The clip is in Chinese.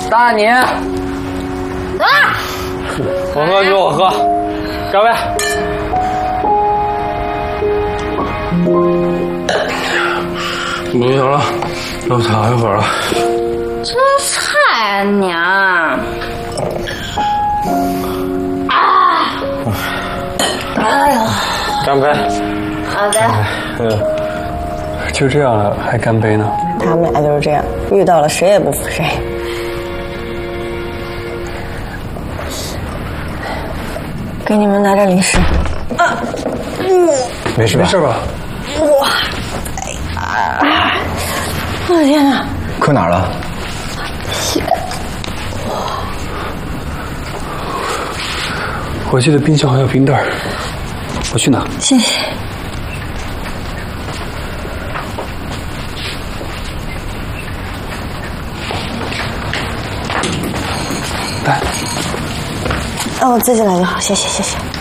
大年。啊！我喝酒，我喝，干杯！不行了，要躺一会儿了。 这菜娘。啊！哎呦！ 干杯！ 好的。 就这样了，还干杯呢？ 他们俩就是这样，遇到了谁也不服谁。给你们拿点零食。啊， 没事吧？没事吧？ 哇，哎呀，我的天哪！ 磕哪儿了？ 血！哇！ 我记得冰箱还有冰袋，我去拿。 谢谢。 来。 哦，我自己来就好，谢谢谢谢。